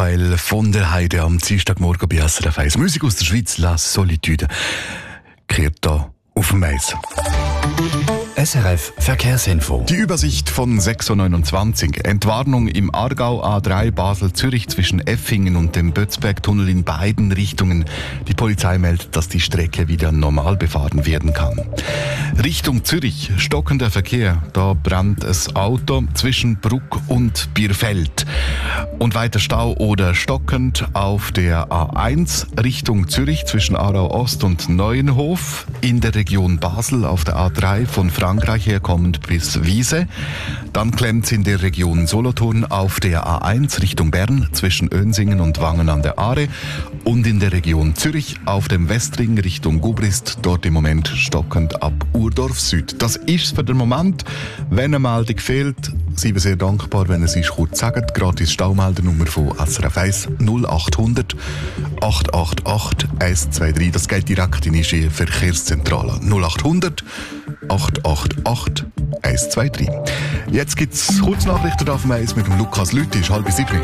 Michael von der Heide am Dienstagmorgen bei SRF 1. Musik aus der Schweiz, La Solitude, kehrt da auf dem Eis. SRF Verkehrsinfo. Die Übersicht von 6.29 Uhr. Entwarnung im Aargau A3 Basel-Zürich zwischen Effingen und dem Bötzbergtunnel in beiden Richtungen. Die Polizei meldet, dass die Strecke wieder normal befahren werden kann. Richtung Zürich, stockender Verkehr. Da brennt das Auto zwischen Bruck und Bierfeld. Und weiter Stau oder stockend auf der A1 Richtung Zürich zwischen Aarau Ost und Neuenhof. In der Region Basel auf der A3 von Frankreich herkommend bis Wiese. Dann klemmt es in der Region Solothurn auf der A1 Richtung Bern zwischen Önsingen und Wangen an der Aare. Und in der Region Zürich auf dem Westring Richtung Gubrist, dort im Moment stockend ab Urdorf Süd. Das ist es für den Moment. Wenn eine Meldung fehlt, sind wir sehr dankbar, wenn Sie es kurz sagen. Gratis Staumeldernummer von SRF 1 0800 888 123. Das geht direkt in die Verkehrszentrale 0800 888 123. Jetzt gibt es Kurznachrichten auf dem Eis mit dem Lukas Lüthi, 6:30.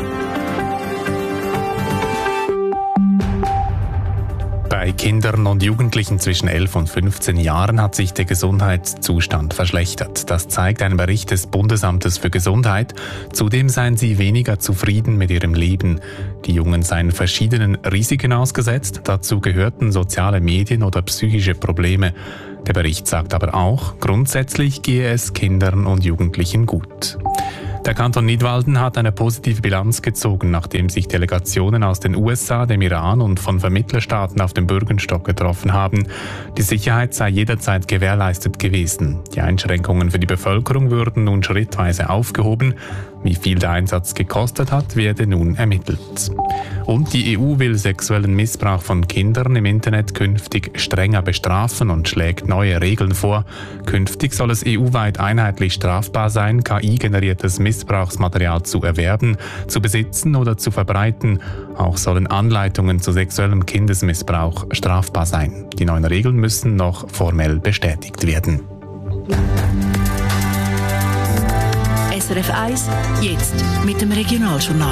Bei Kindern und Jugendlichen zwischen 11 und 15 Jahren hat sich der Gesundheitszustand verschlechtert. Das zeigt ein Bericht des Bundesamtes für Gesundheit. Zudem seien sie weniger zufrieden mit ihrem Leben. Die Jungen seien verschiedenen Risiken ausgesetzt. Dazu gehörten soziale Medien oder psychische Probleme. Der Bericht sagt aber auch, grundsätzlich gehe es Kindern und Jugendlichen gut. Der Kanton Nidwalden hat eine positive Bilanz gezogen, nachdem sich Delegationen aus den USA, dem Iran und von Vermittlerstaaten auf dem Bürgenstock getroffen haben. Die Sicherheit sei jederzeit gewährleistet gewesen. Die Einschränkungen für die Bevölkerung würden nun schrittweise aufgehoben. Wie viel der Einsatz gekostet hat, werde nun ermittelt. Und die EU will sexuellen Missbrauch von Kindern im Internet künftig strenger bestrafen und schlägt neue Regeln vor. Künftig soll es EU-weit einheitlich strafbar sein, KI-generiertes Missbrauchsmaterial zu erwerben, zu besitzen oder zu verbreiten. Auch sollen Anleitungen zu sexuellem Kindesmissbrauch strafbar sein. Die neuen Regeln müssen noch formell bestätigt werden. SRF 1, jetzt mit dem Regionaljournal.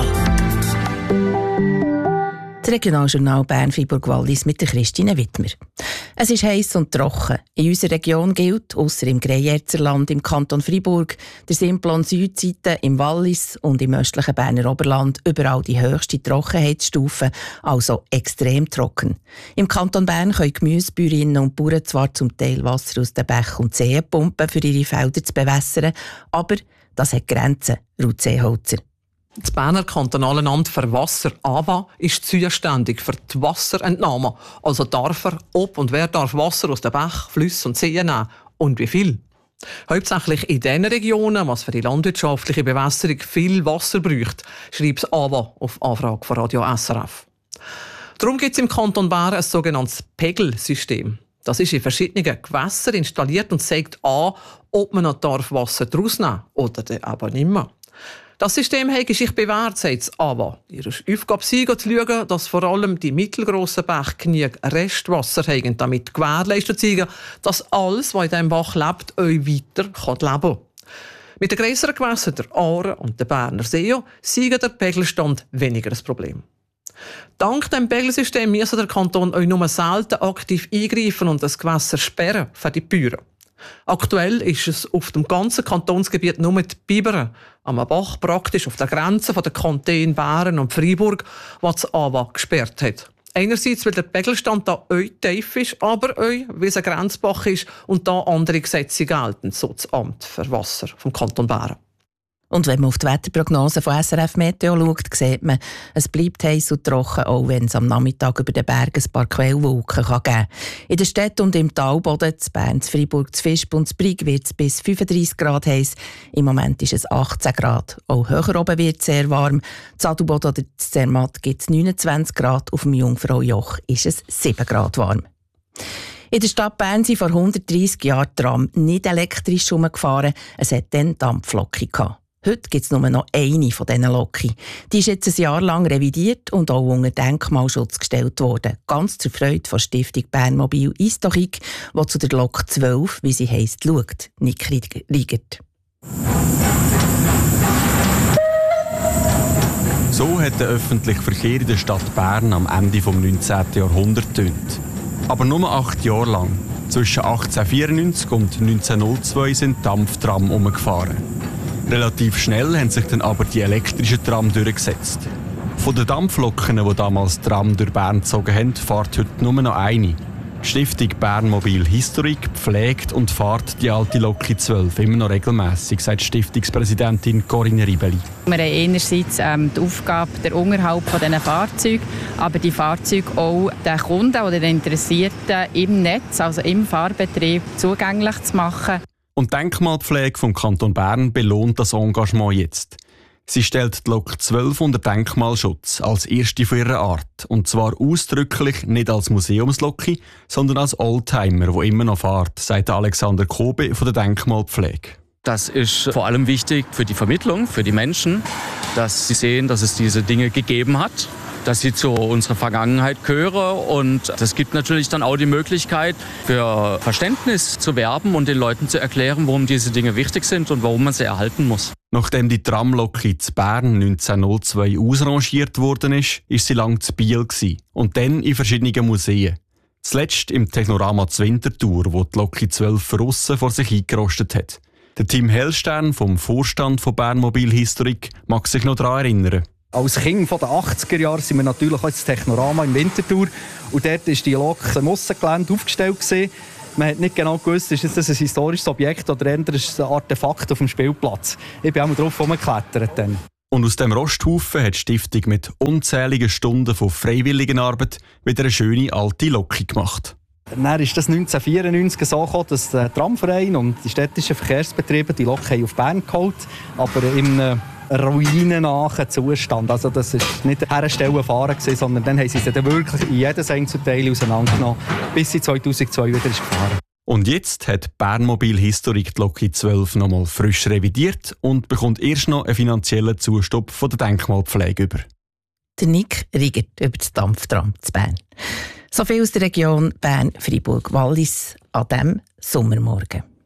Das Regionaljournal Bern-Freiburg-Wallis mit der Christine Wittmer. Es ist heiß und trocken. In unserer Region gilt, ausser im Greyerzer im Kanton Freiburg, der Simplon Südseite im Wallis und im östlichen Berner Oberland überall die höchste Trockenheitsstufe, also extrem trocken. Im Kanton Bern können Gemüsebäuerinnen und Bauern zwar zum Teil Wasser aus den Bächen und Seen pumpen, für ihre Felder zu bewässern, aber das hat Grenzen, Ruth Seeholzer. Das Berner Kantonale Amt für Wasser, AWA, ist zuständig für die Wasserentnahme. Also darf er, ob und wer darf Wasser aus den Bächen, Flüssen und Seen nehmen und wie viel. Hauptsächlich in den Regionen, was für die landwirtschaftliche Bewässerung viel Wasser braucht, schreibt das AWA auf Anfrage von Radio SRF. Darum gibt es im Kanton Bern ein sogenanntes Pegelsystem. Das ist in verschiedenen Gewässern installiert und zeigt an, ob man noch Wasser daraus nehmen darf oder aber nicht mehr. Das System hat sich bewährt, sagt das AWA. Ihre Aufgabe sei, zu schauen, dass vor allem die mittelgrossen Bäche genug Restwasser haben, damit gewährleistet sei, dass alles, was in diesem Bach lebt, euch weiter leben kann. Mit den grösseren Gewässern, der Aare und der Berner See, sei der Pegelstand weniger ein Problem. Dank dem Pegelsystem muss der Kanton euch nur selten aktiv eingreifen und das Gewässer sperren für die Bäuer. Aktuell ist es auf dem ganzen Kantonsgebiet nur die Biberen am Bach, praktisch auf der Grenze von den Kantonen Bern und Freiburg, was das AWA gesperrt hat. Einerseits, weil der Pegelstand da euch tief ist, aber euch, weil es ein Grenzbach ist und da andere Gesetze gelten, so das Amt für Wasser vom Kanton Bern. Und wenn man auf die Wetterprognose von SRF Meteo schaut, sieht man, es bleibt heiß und trocken, auch wenn es am Nachmittag über den Bergen ein paar Quellwolken geben kann. In der Stadt und im Talboden, zu Bern, zu Freiburg, zu Visp und zu Brig wird es bis 35 Grad heiß. Im Moment ist es 18 Grad. Auch höher oben wird es sehr warm. Zu Adelboden oder zu Zermatt gibt es 29 Grad. Auf dem Jungfraujoch ist es 7 Grad warm. In der Stadt Bern sind vor 130 Jahren Tram nicht elektrisch herumgefahren. Es hat dann Dampfloki gehabt. Heute gibt es nur noch eine von diesen Loki. Die ist jetzt ein Jahr lang revidiert und auch unter Denkmalschutz gestellt worden. Ganz zur Freude von Stiftung Bernmobil Istorik, die zu der Lok 12, wie sie heisst, schaut. Nick Riegert. So hat der öffentliche Verkehr in der Stadt Bern am Ende des 19. Jahrhunderts getönt. Aber nur 8 Jahre lang. Zwischen 1894 und 1902 sind Dampftrams umgefahren. Relativ schnell haben sich dann aber die elektrischen Trams durchgesetzt. Von den Dampfloken, die damals Tram durch Bern gezogen haben, fährt heute nur noch eine. Die Stiftung Bernmobil Historik pflegt und fährt die alte Loki 12 immer noch regelmässig, sagt Stiftungspräsidentin Corinne Ribeli. Wir haben einerseits die Aufgabe, der Unterhalt dieser Fahrzeuge, aber die Fahrzeuge auch den Kunden oder den Interessierten im Netz, also im Fahrbetrieb, zugänglich zu machen. Und die Denkmalpflege vom Kanton Bern belohnt das Engagement jetzt. Sie stellt die Lok 12 unter Denkmalschutz als erste von ihrer Art. Und zwar ausdrücklich nicht als Museumsloki, sondern als Oldtimer, der immer noch fährt, sagt Alexander Kobe von der Denkmalpflege. Das ist vor allem wichtig für die Vermittlung, für die Menschen, dass sie sehen, dass es diese Dinge gegeben hat, dass sie zu unserer Vergangenheit gehören. Und das gibt natürlich dann auch die Möglichkeit, für Verständnis zu werben und den Leuten zu erklären, warum diese Dinge wichtig sind und warum man sie erhalten muss. Nachdem die Tramlok in Bern 1902 ausrangiert worden ist, sie lange zu Biel und dann in verschiedenen Museen. Zuletzt im Technorama Winterthur, wo die Lok 12 Verrussen vor sich eingerostet hat. Der Tim Hellstern vom Vorstand von Bernmobil Historik mag sich noch daran erinnern. Als Kind der 80er Jahre sind wir natürlich auch ins Technorama in Winterthur. Und dort war die Lok im Aussengelände aufgestellt. Man hat nicht genau gewusst, ist das ein historisches Objekt oder eher ein Artefakt auf dem Spielplatz. Ich bin auch mal drauf rumgeklettert. Und aus dem Rosthaufen hat die Stiftung mit unzähligen Stunden von Freiwilligenarbeit wieder eine schöne alte Lok gemacht. Dann ist das 1994 so gekommen, dass der Tramverein und die städtischen Verkehrsbetriebe die Lok auf Bern geholt haben, aber im ruinennahen Zustand. Also das war nicht herstellen fahren, sondern dann haben sie sie dann wirklich in jedes Einzelteil auseinandergenommen, bis sie 2002 wieder gefahren. Und jetzt hat Bernmobil Historik die Lok 12 nochmal frisch revidiert und bekommt erst noch einen finanziellen Zustupf von der Denkmalpflege über. Der Nick Rigert über das Dampftram zu Bern. So viel aus der Region Bern-Freiburg-Wallis an diesem Sommermorgen.